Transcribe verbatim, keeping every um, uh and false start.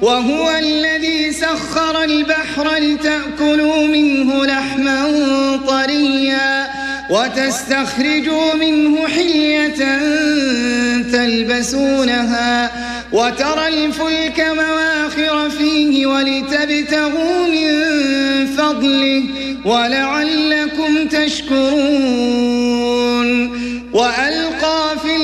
وهو الذي سخر البحر لتأكلوا منه لحما طريا وتستخرجوا منه حلية تلبسونها وترى الفلك مواخر فيه ولتبتغوا من فضله ولعلكم تشكرون. وألقوا